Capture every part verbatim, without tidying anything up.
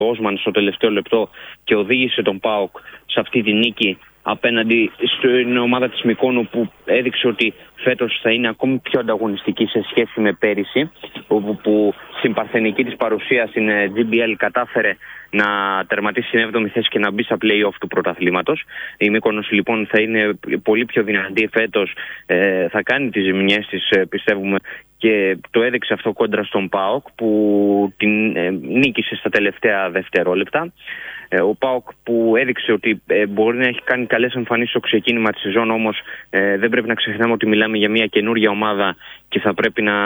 Όσμαν στο τελευταίο λεπτό και οδήγησε τον ΠΑΟΚ σε αυτή τη νίκη απέναντι στην ομάδα της Μυκόνου, που έδειξε ότι φέτος θα είναι ακόμη πιο ανταγωνιστική σε σχέση με πέρυσι, όπου που στην παρθενική της παρουσία στην τζι μπι ελ κατάφερε να τερματίσει στην έβδομη θέση και να μπει στα play-off του πρωταθλήματος. Η Μύκονος λοιπόν θα είναι πολύ πιο δυνατή φέτος, ε, θα κάνει τις ζημιές της, ε, πιστεύουμε, και το έδειξε αυτό κόντρα στον ΠΑΟΚ, που την ε, νίκησε στα τελευταία δευτερόλεπτα. Ε, ο ΠΑΟΚ που έδειξε ότι ε, μπορεί να έχει κάνει καλές εμφανίσεις στο ξεκίνημα της σεζόν, όμως ε, δεν πρέπει να ξεχνάμε ότι μιλάμε για μια καινούργια ομάδα και θα πρέπει να,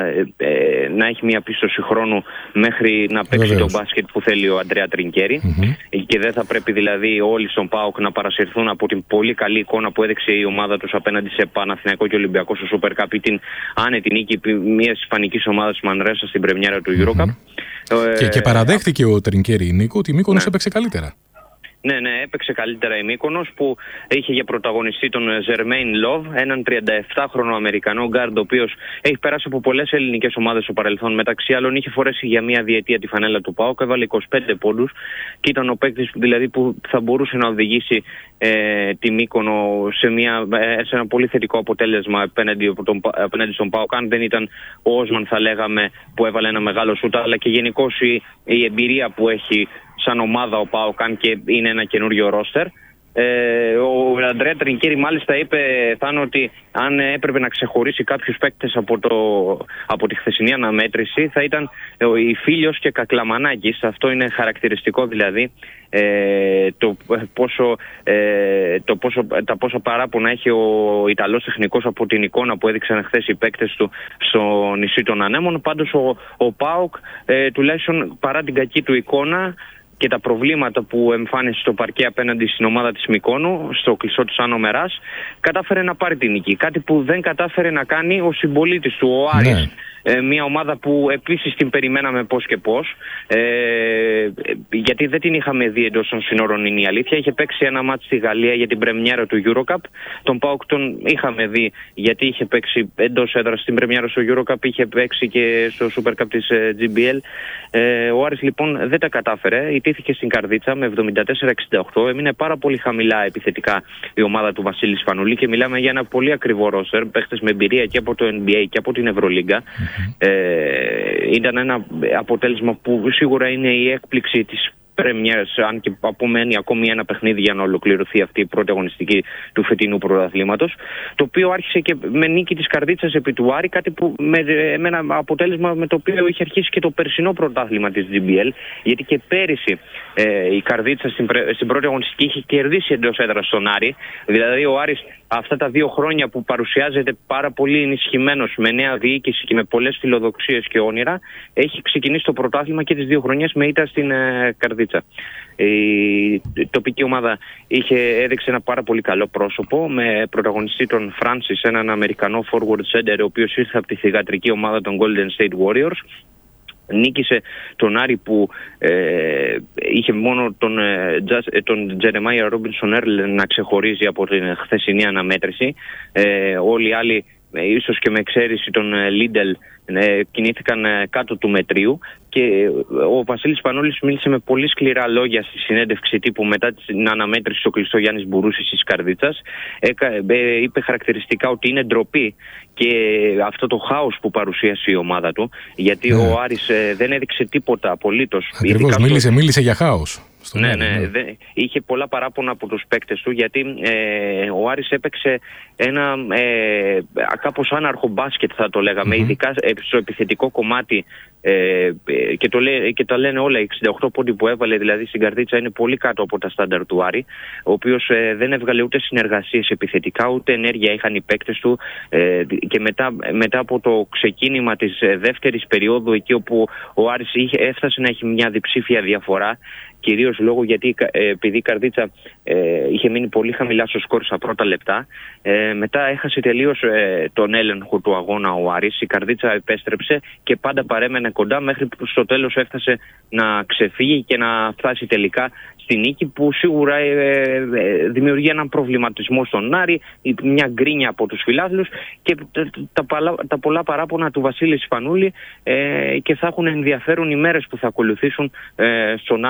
ε, να έχει μια πίστοση χρόνου μέχρι να παίξει Βεβαίως. το μπάσκετ που θέλει ο Αντρέα Τρινκέρι. Mm-hmm. Και δεν θα πρέπει δηλαδή όλοι στον ΠΑΟΚ να παρασυρθούν από την πολύ καλή εικόνα που έδειξε η ομάδα τους απέναντι σε Παναθηναϊκό και Ολυμπιακό στο Super Cup ή την άνετη νίκη μιας ισπανικής ομάδας Μανρέσα στην πρεμιέρα του Eurocup. Mm-hmm. Και, και παραδέχτηκε ο Τρινκέρι, Νίκο, ότι η Μύκονος ναι. έπαιξε καλύτερα. Ναι, ναι, έπαιξε καλύτερα η Μύκονος, που είχε για πρωταγωνιστή τον Ζερμέιν Λοβ, έναν τριανταεπτάχρονο Αμερικανό γκάρντ, ο οποίος έχει περάσει από πολλές ελληνικές ομάδες στο παρελθόν. Μεταξύ άλλων, είχε φορέσει για μία διετία τη φανέλα του ΠΑΟΚ, έβαλε είκοσι πέντε πόντους και ήταν ο παίκτης δηλαδή, που θα μπορούσε να οδηγήσει ε, τη Μύκονο σε, μια, ε, σε ένα πολύ θετικό αποτέλεσμα απέναντι, τον, απέναντι στον ΠΑΟΚ. Αν δεν ήταν ο Όσμαν, θα λέγαμε, που έβαλε ένα μεγάλο σούτ, αλλά και γενικώς η, η εμπειρία που έχει σαν ομάδα ο ΠΑΟΚ, αν και είναι ένα καινούριο ρόστερ. Ε, ο Αντρέα Τρινκέρι μάλιστα είπε, Θάνο, ότι αν έπρεπε να ξεχωρίσει κάποιους παίκτες από, το, από τη χθεσινή αναμέτρηση, θα ήταν η Φίλιος και Κακλαμανάκης. Αυτό είναι χαρακτηριστικό δηλαδή, ε, το πόσο, ε, το πόσο, τα πόσα παράπονα έχει ο Ιταλός τεχνικός από την εικόνα που έδειξαν χθες οι παίκτες του στο νησί των Ανέμων. Πάντως ο, ο ΠΑΟΚ, ε, τουλάχιστον παρά την κακή του εικόνα και τα προβλήματα που εμφάνισε στο παρκέ απέναντι στην ομάδα της Μυκόνου, στο κλεισό του Άνω Μεράς, κατάφερε να πάρει την νίκη. Κάτι που δεν κατάφερε να κάνει ο συμπολίτης του, ο Άρης. Ναι. Ε, μια ομάδα που επίσης την περιμέναμε πώς και πώς, ε, γιατί δεν την είχαμε δει εντός των συνόρων, είναι η αλήθεια. Είχε παίξει ένα μάτς στη Γαλλία για την πρεμιέρα του Eurocup. Τον ΠΑΟΚ τον είχαμε δει γιατί είχε παίξει εντός έδρας στην πρεμιέρα στο Eurocup, είχε παίξει και στο Super Cup της ε, τζι μπι ελ. Ε, ο Άρης λοιπόν δεν τα κατάφερε, ιτήθηκε στην Καρδίτσα με εβδομήντα τέσσερα εξήντα οκτώ. Έμεινε πάρα πολύ χαμηλά επιθετικά η ομάδα του Βασίλη Σπανούλη και μιλάμε για ένα πολύ ακριβό ρόστερ, παίχτες με εμπειρία και από το N B A και από την Ευρωλίγκα. Mm-hmm. Ε, ήταν ένα αποτέλεσμα που σίγουρα είναι η έκπληξη της πρεμιέρας, αν και απομένει ακόμη ένα παιχνίδι για να ολοκληρωθεί αυτή η πρώτη αγωνιστική του φετινού πρωταθλήματος, το οποίο άρχισε και με νίκη της Καρδίτσας επί του Άρη, κάτι που με, με ένα αποτέλεσμα με το οποίο είχε αρχίσει και το περσινό πρωτάθλημα της τζι μπι ελ, γιατί και πέρυσι ε, η Καρδίτσα στην, στην πρώτη αγωνιστική είχε κερδίσει εντός έδρας στον Άρη. Δηλαδή ο Άρης αυτά τα δύο χρόνια που παρουσιάζεται πάρα πολύ ενισχυμένος, με νέα διοίκηση και με πολλές φιλοδοξίες και όνειρα, έχει ξεκινήσει το πρωτάθλημα και τις δύο χρονιές με ήττα στην ε, Καρδίτσα. Η τοπική ομάδα είχε, έδειξε ένα πάρα πολύ καλό πρόσωπο, με πρωταγωνιστή τον Φράνσις, έναν Αμερικανό forward center, ο οποίος ήρθε από τη θυγατρική ομάδα των Golden State Warriors. Νίκησε τον Άρη που ε, είχε μόνο τον, ε, τον Τζερεμάια Ρόμπινσον Έρλ να ξεχωρίζει από την χθεσινή αναμέτρηση. Ε, όλοι οι άλλοι, ε, ίσως και με εξαίρεση τον Λίντελ, ε, κινήθηκαν ε, κάτω του μετρίου, και ο Βασίλης Σπανούλης μίλησε με πολύ σκληρά λόγια στη συνέντευξη τύπου μετά την αναμέτρηση στο κλειστό Γιάννης Μπουρούσης της Καρδίτσας. Ε, είπε χαρακτηριστικά ότι είναι ντροπή και αυτό το χάος που παρουσίασε η ομάδα του, γιατί ναι. ο Άρης ε, δεν έδειξε τίποτα απολύτως. Ακριβώς, μίλησε, στο... μίλησε για χάος. Ναι, ναι, ναι. Δε, είχε πολλά παράπονα από τους παίκτες του, γιατί ε, ο Άρης έπαιξε ένα ε, κάπως άναρχο μπάσκετ, θα το λέγαμε, mm-hmm. ειδικά στο επιθετικό κομμάτι, ε, και, το λέ, και τα λένε όλα. Οι εξήντα οκτώ πόντοι που έβαλε δηλαδή στην Καρδίτσα είναι πολύ κάτω από τα στάνταρ του Άρη, ο οποίος ε, δεν έβγαλε ούτε συνεργασίες επιθετικά, ούτε ενέργεια είχαν οι παίκτες του, ε, και μετά, μετά από το ξεκίνημα της ε, δεύτερης περίοδου, εκεί όπου ο Άρης είχε, έφτασε να έχει μια διψήφια διαφορά, κυρίως λόγω γιατί ε, επειδή η Καρδίτσα ε, είχε μείνει πολύ χαμηλά στο σκορ στα πρώτα λεπτά, ε, μετά έχασε τελείως ε, τον έλεγχο του αγώνα ο Άρης. Η Καρδίτσα επέστρεψε και πάντα παρέμενε κοντά, μέχρι που στο τέλος έφτασε να ξεφύγει και να φτάσει τελικά στη νίκη, που σίγουρα ε, ε, δημιουργεί έναν προβληματισμό στον Άρη, μια γκρίνια από τους φιλάθλους και τα, τα, τα, τα πολλά παράπονα του Βασίλη Σπανούλη, ε, και θα έχουν ενδιαφέρον οι μέρες που θα ακολουθήσουν ε, στον